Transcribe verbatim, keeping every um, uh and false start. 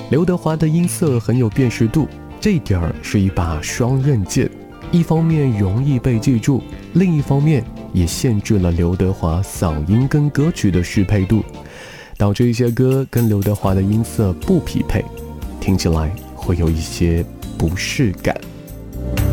刘德华的音色很有辨识度，这一点儿是一把双刃剑，一方面容易被记住，另一方面也限制了刘德华嗓音跟歌曲的适配度，导致一些歌跟刘德华的音色不匹配，听起来会有一些不适感。